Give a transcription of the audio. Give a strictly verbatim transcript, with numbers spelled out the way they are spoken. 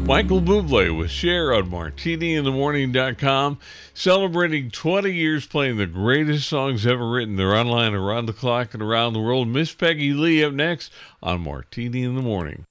Michael Bublé with Cher on Martini In The Morning dot com, celebrating twenty years playing the greatest songs ever written. They're online around the clock and around the world. Miss Peggy Lee up next on Martini in the Morning.